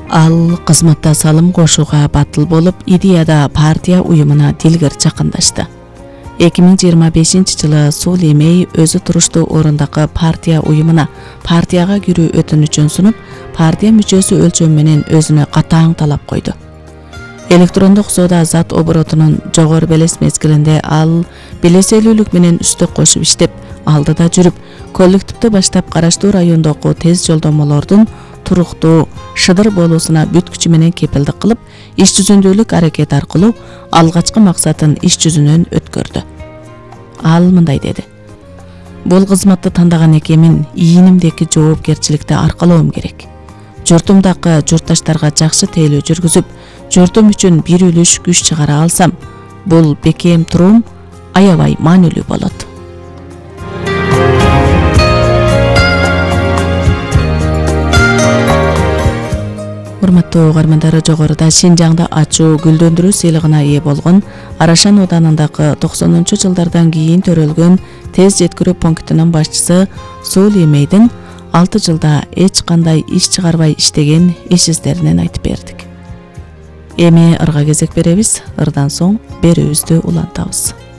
Ал кызматта салым кошууга батыл болуп, идеяда партия уюмуна дилгер жакындашты. 2025-жылы Сул Эмей өзү туруштуу орундагы партия уюмуна партияга кирүү өтүнүчүн сунуп, партия мүчөсү өлчөм менен өзүнө катаң талап койду. Электрондук соода зат оборотунун жогору белес мезгилинде ал белесөлүүлүк менен үстөк кошуп иштеп, алдыда жүрүп, коллективди баштап караштуу райондогу тез жолдомолордун туруктуу, шыдыр болуусуна бүт күчү менен кепилдик кылып, иш жүзүндүүлүк аракет аркылуу алгачкы максатын иш жүзүнөн өткөрдү. Ал мындай деди: "Бул кызматты тандаган экенмин, ийинимдеки жоопкерчиликти аркалоом керек. Журтумдагы журтташтарга жакшы тейлөө жүргүзүп, журтум үчүн бир үлүш күч чыгара алсам, бул бекем туруум аябай маанилүү болот." Урматтуу угармандар, жогоруда Шинжаңда ачуу гүлдөндүрүү сыйлыгына ээ болгон Арашан ауданындагы 90-жылдардан кийин төрөлгөн тез жеткирүү пунктунун башчысы Сул Эмейдин 6 жылда эч кандай иш чыгарбай иштеген иш издеринен айтып бердик. Эми ырга кезек беребиз. Ырдан соң берүүбүздү улантабыз.